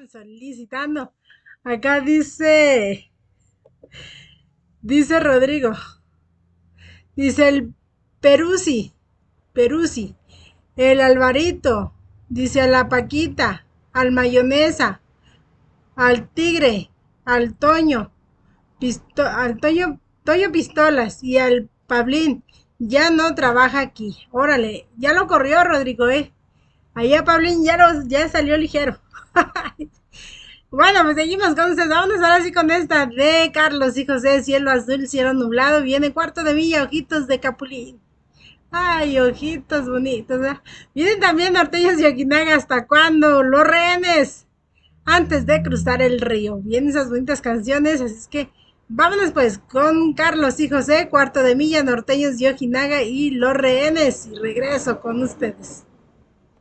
estaban solicitando. Acá dice Rodrigo, dice el Peruzzi, Peruzzi, el Alvarito, dice a la Paquita, al Mayonesa, al Tigre, al Toño, al Toño Pistolas y al Pablín. Ya no trabaja aquí. Órale, ya lo corrió Rodrigo, Allá Pablín ya salió ligero. Bueno, pues seguimos con ustedes. Vámonos ahora sí con esta de Carlos y José. Cielo azul, cielo nublado. Viene cuarto de milla, ojitos de capulín. Ay, ojitos bonitos, ¿verdad? Vienen también norteños y Okinaga. ¿Hasta cuándo? Los rehenes. Antes de cruzar el río. Vienen esas bonitas canciones. Así es que vámonos pues con Carlos y José. Cuarto de milla, norteños y Okinaga y los rehenes. Y regreso con ustedes.